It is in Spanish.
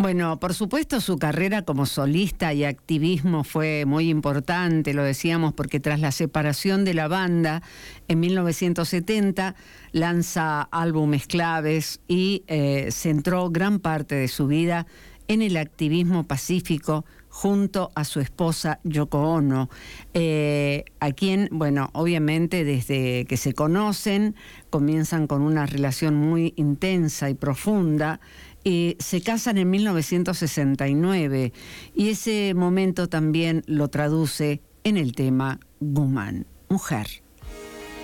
Bueno, por supuesto su carrera como solista y activismo fue muy importante, lo decíamos, porque tras la separación de la banda en 1970 lanza álbumes claves y centró gran parte de su vida en el activismo pacífico junto a su esposa Yoko Ono, a quien, bueno, obviamente desde que se conocen comienzan con una relación muy intensa y profunda. Se casan en 1969 y ese momento también lo traduce en el tema Woman, mujer.